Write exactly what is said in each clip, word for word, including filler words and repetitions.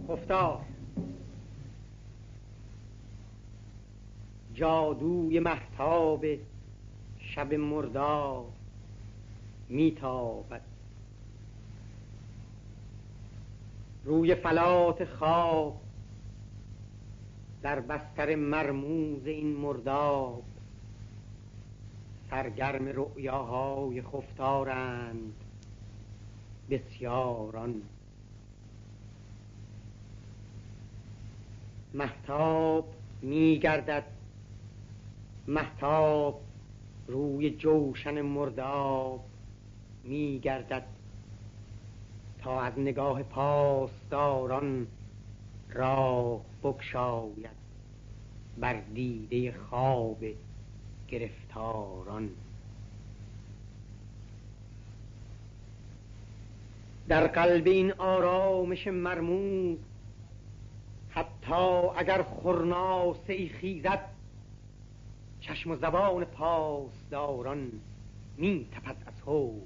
گفتار جادوی مهتاب شب مردار میتابد، روی فلات خواب در بستر مرموز این مرداب، سرگرم رؤیاهای خفتارند بسیاران. مهتاب میگردد، مهتاب روی جوشن مرداب میگردد، تا از نگاه پاسداران راه بگشاید بر دیده خواب گرفتاران. در قلب این آرامش مرموز حتی اگر خرناسه ای خیزد، چشم و زبان پاسداران می تپد از هول.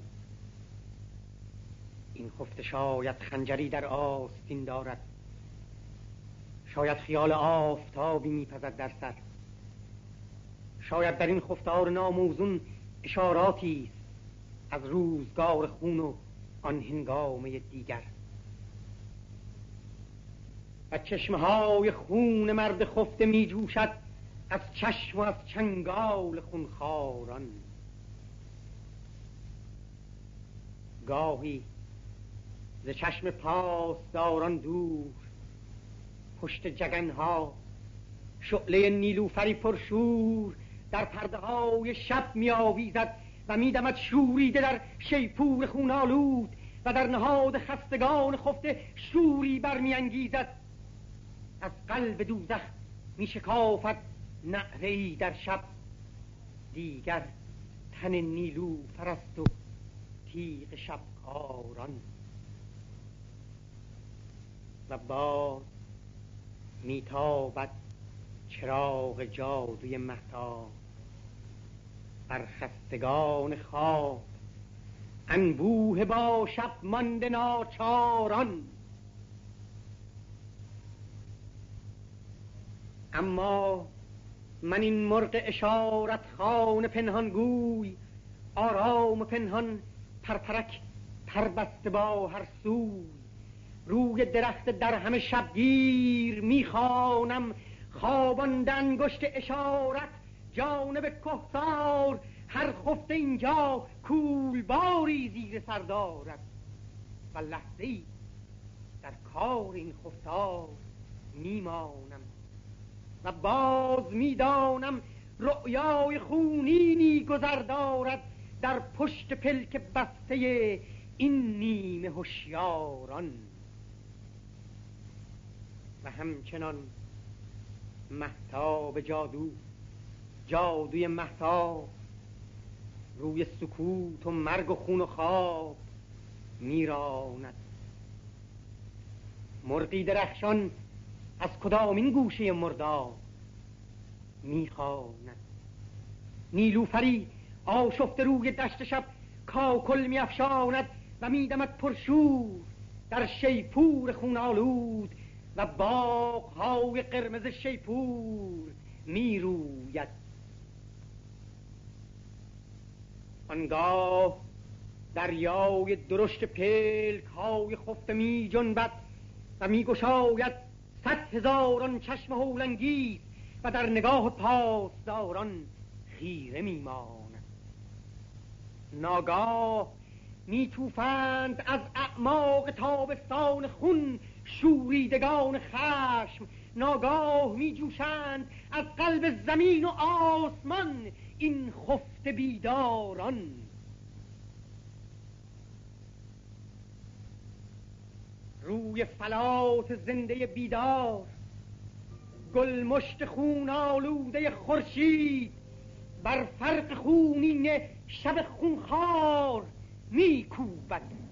این خفته شاید خنجری در آستین دارد، شاید خیال آفتابی میپزد در سر، شاید در این خفتار ناموزون اشاراتی است از روزگار خون و آن هنگامه دیگر. و چشمه های خون مرد خفته می جوشد از چشم و از چنگال خونخواران. گاهی ز چشم پاسداران دور پشت جگنها شعله نیلوفری پرشور در پرده های شب می آویزد و می دمد شوریده در شیپور خونالود و در نهاد خستگان خفته شوری برمی انگیزد. از قلب دوزخ می شکافد نعره‌ای در شب، دیگر تن نیلوفر است و تیغ شبکاران. و باز میتابد چراغ جادوی مهتاب بر خستگان خواب، انبوه با شب مانده ناچاران. اما من این مرغ اشارت خانه پنهانگوی، آرام پنهان پرپرک پربسته با هر سوی، روی درخت در همه شبگیر میخوانم خوابانده انگشت اشارت جانب کهسار. هر خفته اینجا کولباری زیر سر دارد و لحظه‌ای در کار این خفتار میمانم و باز میدانم رؤیای خونینی گذر دارد در پشت پلک بسته این نیمه هوشیاران. و همچنان مهتاب جادو، جادوی مهتاب روی سکوت و مرگ و خون و خواب میراند. مرغی درخشان از کدامین گوشه مرداب میخواند، نیلوفری آشفته روی دشت شب کاکل میافشاند و میدمد پرشور در شیپور خونالود و باغ‌های قرمز شیپور میروید. آنگاه دریای درشت پلک های خفته می جنبد و می گشاید صد هزاران چشم هولانگیز و در نگاه پاسداران خیره می ماند. ناگاه می توفند از اعماق تابستان خون شوریدگان خشم، ناگاه می جوشند از قلب زمین و آسمان این خفته بیداران. روی فلات زنده بیدار گل مشت خون آلوده خورشید بر فرق خونین شب خونخوار می کوبد